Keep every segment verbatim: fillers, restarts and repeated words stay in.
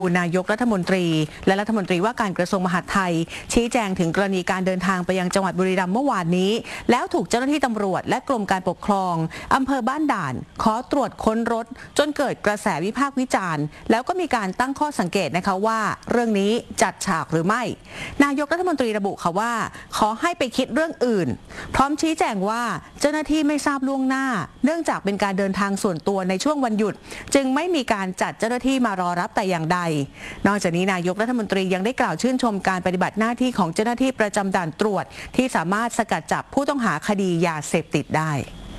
นายกรัฐมนตรีและรัฐมนตรีว่าการกระทรวงมหาดไทยชี้แจงถึงกรณีการเดินทางไปยังจังหวัดบุรีรัมย์เมื่อวานนี้แล้วถูกเจ้าหน้าที่ตำรวจและกรมการปกครองอำเภอบ้านด่านขอตรวจค้นรถจนเกิดกระแสวิพากษ์วิจารณ์แล้วก็มีการตั้งข้อสังเกตนะคะว่าเรื่องนี้จัดฉากหรือไม่นายกรัฐมนตรีระบุค่ะว่าขอให้ไปคิดเรื่องอื่นพร้อมชี้แจงว่าเจ้าหน้าที่ไม่ทราบล่วงหน้าเนื่องจากเป็นการเดินทางส่วนตัวในช่วงวันหยุดจึงไม่มีการจัดเจ้าหน้าที่มารอรับแต่อย่างใดนอกจากนี้นายกรัฐมนตรียังได้กล่าวชื่นชมการปฏิบัติหน้าที่ของเจ้าหน้าที่ประจำด่านตรวจที่สามารถสกัดจับผู้ต้องหาคดียาเสพติดได้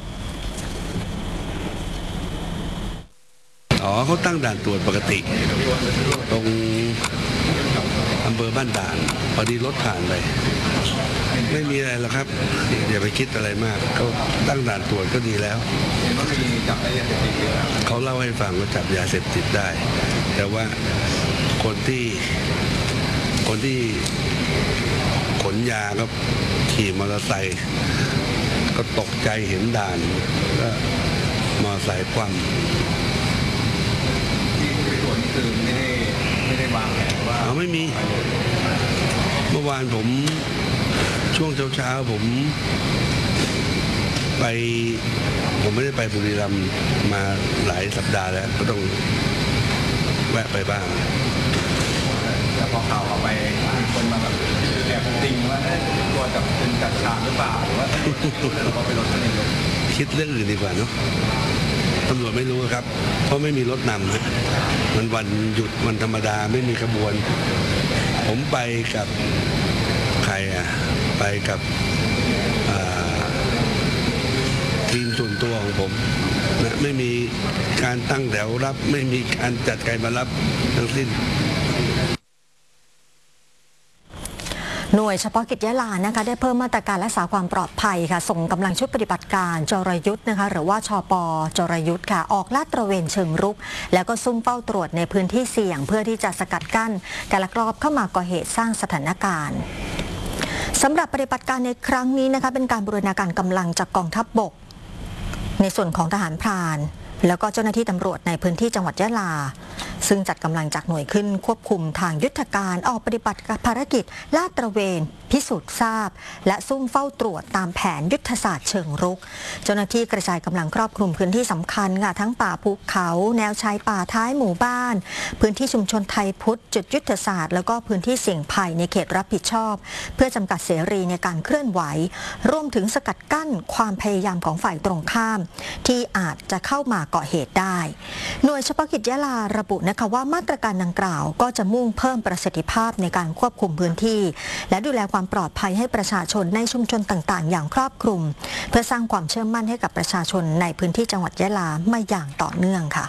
อ๋อเขาตั้งด่านตรวจปกติตรงอำเภอบ้านด่านพอดีรถผ่านไปไม่มีอะไรหรอกครับอย่าไปคิดอะไรมากเขาตั้งด่านตรวจก็ดีแล้วเขาเล่าให้ฟังว่าจับยาเสพติดได้แต่ว่าคนที่คนที่ขนยาก็ขี่มอเตอร์ไซค์ก็ตกใจเห็นด่านก็มอเตอร์ไซค์คว่ำคือไม่ได้ไม่ได้วางแผนว่าเอาไม่มีเมื่อวานผมช่วงเช้าๆผมไปผมไม่ได้ไปบุรีรัมย์มาหลายสัปดาห์แล้วก็ต้องแวะไปบ้างแต่พอข่าวออกไปมีคนมาแบบแอบติงว่าตัวจับเป็นจัดฉากหรือเปล่าหรือว่าเราไปรถนายกคิดเรื่องอื่นดีกว่าเนาะตำรวจไม่รู้ครับเพราะไม่มีรถนำฮะมันวันหยุดวันธรรมดาไม่มีขบวนผมไปกับใครอ่ะไปกับทีมส่วนตัวของผมนะไม่มีการตั้งแถวรับไม่มีการจัดใครมารับทั้งสิ้นหน่วยเฉพาะกิจยะลานะคะได้เพิ่มมาตรการรักษาความปลอดภัยค่ะส่งกำลังชุดปฏิบัติการจรยุทธ์นะคะหรือว่าชป.จรยุทธ์ค่ะออกลาดตระเวนเชิงรุกแล้วก็ซุ่มเฝ้าตรวจในพื้นที่เสี่ยงเพื่อที่จะสกัดกั้นการลักลอบเข้ามาก่อเหตุสร้างสถานการณ์สำหรับปฏิบัติการในครั้งนี้นะคะเป็นการบูรณาการกำลังจากกองทัพบกในส่วนของทหารพรานแล้วก็เจ้าหน้าที่ตำรวจในพื้นที่จังหวัดยะลาซึ่งจัดกำลังจากหน่วยขึ้นควบคุมทางยุทธการออกปฏิบัติภารกิจลาดตระเวนพิสูจน์ทราบและซุ่มเฝ้าตรวจตามแผนยุทธศาสตร์เชิงรุกเจ้าหน้าที่กระจายกำลังครอบคลุมพื้นที่สำคัญค่ะทั้งป่าภูเขาแนวชายป่าท้ายหมู่บ้านพื้นที่ชุมชนไทยพุทธจุดยุทธศาสตร์แล้วก็พื้นที่เสี่ยงภัยในเขตรับผิดชอบเพื่อจำกัดเสรีในการเคลื่อนไหวรวมถึงสกัดกั้นความพยายามของฝ่ายตรงข้ามที่อาจจะเข้ามาก่อเหตุได้หน่วยเฉพาะกิจยะลาระบุนะคะว่ามาตรการดังกล่าวก็จะมุ่งเพิ่มประสิทธิภาพในการควบคุมพื้นที่และดูแลความปลอดภัยให้ประชาชนในชุมชนต่างๆอย่างครอบคลุมเพื่อสร้างความเชื่อมั่นให้กับประชาชนในพื้นที่จังหวัดยะลามาอย่างต่อเนื่องค่ะ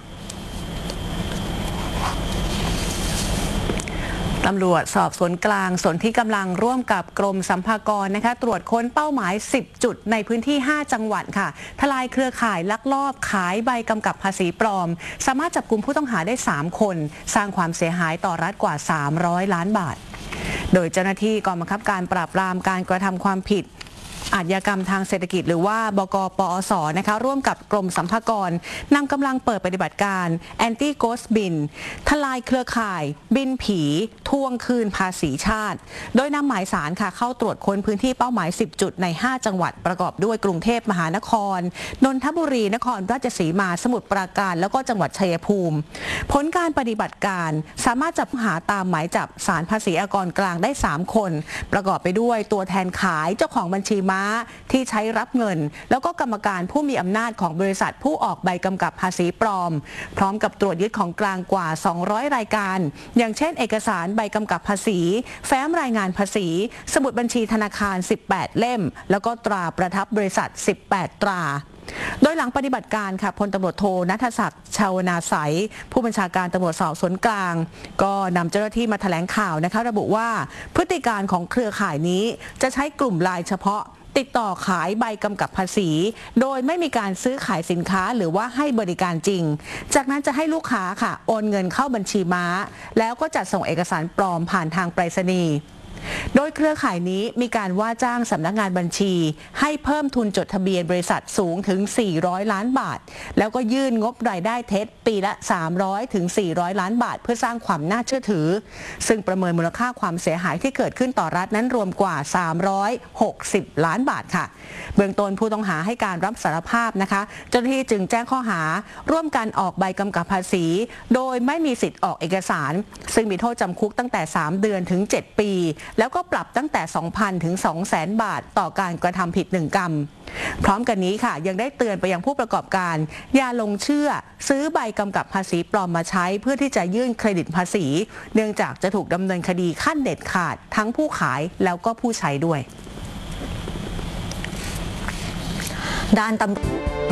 ตำรวจสอบสวนกลางส่วนที่กำลังร่วมกับกรมสรรพากรนะคะตรวจค้นเป้าหมายสิบจุดในพื้นที่ห้าจังหวัดค่ะทลายเครือข่ายลักลอบขายใบกำกับภาษีปลอมสามารถจับกุมผู้ต้องหาได้สามคนสร้างความเสียหายต่อรัฐกว่าสามร้อยล้านบาทโดยเจ้าหน้าที่กองบังคับการปราบปรามการกระทำความผิดอาชญากรรมทางเศรษฐกิจหรือว่าบก.ปอส.นะคะร่วมกับกรมสรรพากรนำกำลังเปิดปฏิบัติการแอนตี้โกสบินทลายเครือข่ายบินผีทวงคืนภาษีชาติโดยนำหมายสารค่ะเข้าตรวจค้นพื้นที่เป้าหมายสิบจุดในห้าจังหวัดประกอบด้วยกรุงเทพมหานครนนทบุรีนครราชสีมาสมุทรปราการแล้วก็จังหวัดชัยภูมิผลการปฏิบัติการสามารถจับหาตามหมายจับศาลภาษีอากรกลางได้สามคนประกอบไปด้วยตัวแทนขายเจ้าของบัญชีม้าที่ใช้รับเงินแล้วก็กรรมการผู้มีอำนาจของบริษัทผู้ออกใบกำกับภาษีปลอมพร้อมกับตรวจยึดของกลางกว่าสองร้อยรายการอย่างเช่นเอกสารใบกำกับภาษีแฟ้มรายงานภาษีสมุดบัญชีธนาคารสิบแปดเล่มแล้วก็ตราประทับบริษัทสิบแปดตราโดยหลังปฏิบัติการค่ะพลตำรวจโทณัฐศักดิ์ชาวนาใสผู้บัญชาการตำรวจสอบสวนกลางก็นำเจ้าหน้าที่มาแถลงข่าวนะคะระบุว่าพฤติการของเครือข่ายนี้จะใช้กลุ่มไลน์เฉพาะติดต่อขายใบกำกับภาษีโดยไม่มีการซื้อขายสินค้าหรือว่าให้บริการจริงจากนั้นจะให้ลูกค้าค่ะโอนเงินเข้าบัญชีม้าแล้วก็จัดส่งเอกสารปลอมผ่านทางไปรษณีย์โดยเครือข่ายนี้มีการว่าจ้างสำนักงานบัญชีให้เพิ่มทุนจดทะเบียนบริษัทสูงถึงสี่ร้อยล้านบาทแล้วก็ยื่นงบรายได้เท็จปีละสามร้อยถึงสี่ร้อยล้านบาทเพื่อสร้างความน่าเชื่อถือซึ่งประเมินมูลค่าความเสียหายที่เกิดขึ้นต่อรัฐนั้นรวมกว่าสามร้อยหกสิบล้านบาทค่ะเบื้องต้นผู้ต้องหาให้การรับสารภาพนะคะเจ้าหน้าที่จึงแจ้งข้อหาร่วมกันออกใบกำกับภาษีโดยไม่มีสิทธิ์ออกเอกสารซึ่งมีโทษจำคุกตั้งแต่สามเดือนถึงเจ็ดปีแล้วก็ปรับตั้งแต่ สองพัน ถึง สองแสน บาทต่อการกระทำผิดหนึ่งกรรมพร้อมกันนี้ค่ะยังได้เตือนไปยังผู้ประกอบการอย่าลงเชื่อซื้อใบกำกับภาษีปลอมมาใช้เพื่อที่จะยื่นเครดิตภาษีเนื่องจากจะถูกดำเนินคดีขั้นเด็ดขาดทั้งผู้ขายแล้วก็ผู้ใช้ด้วยด้านตำ